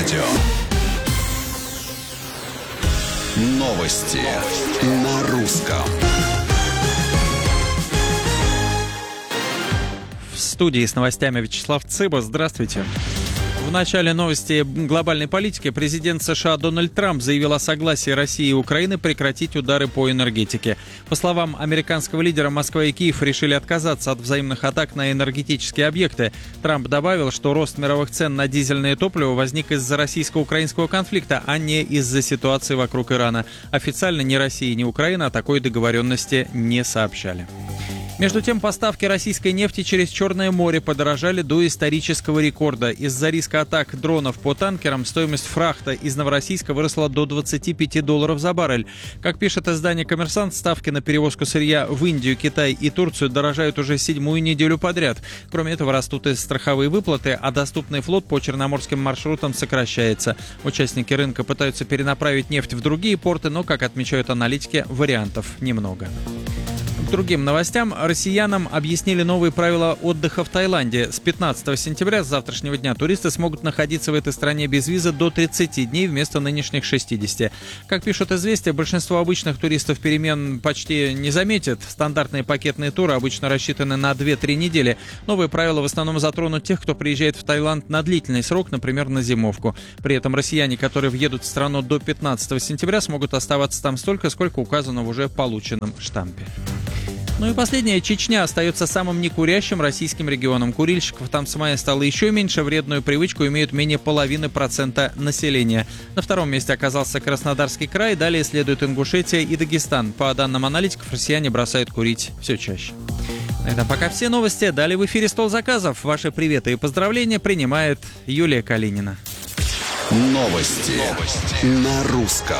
радио. Новости на русском. В студии с новостями Вячеслав Цыба. Здравствуйте. В начале новости глобальной политики президент США Дональд Трамп заявил о согласии России и Украины прекратить удары по энергетике. По словам американского лидера, Москва и Киев решили отказаться от взаимных атак на энергетические объекты. Трамп добавил, что рост мировых цен на дизельное топливо возник из-за российско-украинского конфликта, а не из-за ситуации вокруг Ирана. Официально ни Россия, ни Украина о такой договоренности не сообщали. Между тем, поставки российской нефти через Черное море подорожали до исторического рекорда. Из-за риска атак дронов по танкерам стоимость фрахта из Новороссийска выросла до $25 за баррель. Как пишет издание «Коммерсант», ставки на перевозку сырья в Индию, Китай и Турцию дорожают уже 7-ю неделю подряд. Кроме этого, растут и страховые выплаты, а доступный флот по черноморским маршрутам сокращается. Участники рынка пытаются перенаправить нефть в другие порты, но, как отмечают аналитики, вариантов немного. К другим новостям. Россиянам объяснили новые правила отдыха в Таиланде. С 15 сентября, с завтрашнего дня, туристы смогут находиться в этой стране без визы до 30 дней вместо нынешних 60. Как пишут «Известия», большинство обычных туристов перемен почти не заметят. Стандартные пакетные туры обычно рассчитаны на 2-3 недели. Новые правила в основном затронут тех, кто приезжает в Таиланд на длительный срок, например, на зимовку. При этом россияне, которые въедут в страну до 15 сентября, смогут оставаться там столько, сколько указано в уже полученном штампе. Ну и последнее. Чечня остается самым некурящим российским регионом. Курильщиков там с мая стало еще меньше. Вредную привычку имеют менее 0,5% населения. На втором месте оказался Краснодарский край. Далее следует Ингушетия и Дагестан. По данным аналитиков, россияне бросают курить все чаще. На этом пока все новости. Далее в эфире «Стол заказов». Ваши приветы и поздравления принимает Юлия Калинина. Новости на русском.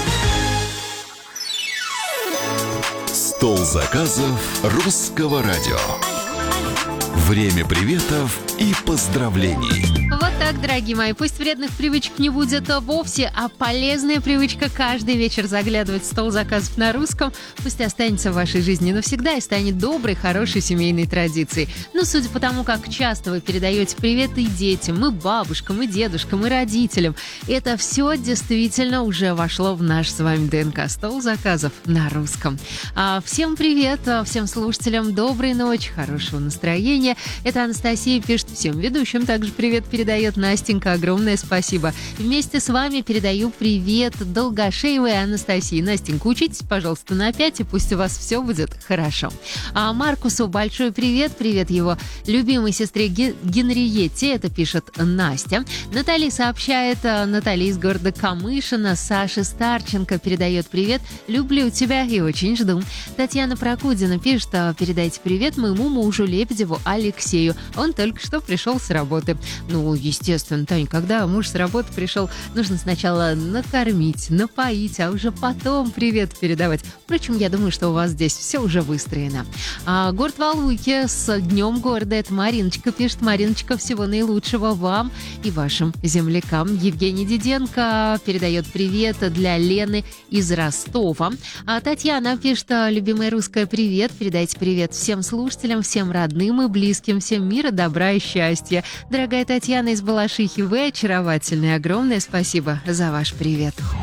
Стол заказов русского радио. Время приветов и поздравлений. Вот так, дорогие мои. Пусть вредных привычек не будет вовсе, а полезная привычка каждый вечер заглядывать в стол заказов на русском пусть останется в вашей жизни навсегда и станет доброй, хорошей семейной традицией. Но судя по тому, как часто вы передаете привет и детям, и бабушкам, и дедушкам, и родителям, это все действительно уже вошло в наш с вами ДНК. Стол заказов на русском. Всем привет, всем слушателям доброй ночи, хорошего настроения. Это Анастасия пишет всем ведущим. Также привет передает Настенька. Огромное спасибо. Вместе с вами передаю привет Долгошеевой Анастасии. Настенька, учитесь, пожалуйста, на 5, и пусть у вас все будет хорошо. А Маркусу большой привет. Привет его любимой сестре Генриетте. Это пишет Настя. Наталья сообщает, Наталья из города Камышино. Саша Старченко передает привет. Люблю тебя и очень жду. Татьяна Прокудина пишет, передайте привет моему мужу Лебедеву Алексею. Он только что пришел с работы. Ну, естественно, Тань, когда муж с работы пришел, нужно сначала накормить, напоить, а уже потом привет передавать. Впрочем, я думаю, что у вас здесь все уже выстроено. Город Валуйки с Днем города. Это Мариночка пишет. Мариночка, всего наилучшего вам и вашим землякам. Евгений Диденко передает привет для Лены из Ростова. Татьяна пишет, любимая русская, привет. Передайте привет всем слушателям, всем родным и близким, всем мира, добра и счастья. Дорогая Татьяна из Балашихи, вы очаровательная. Огромное спасибо за ваш привет.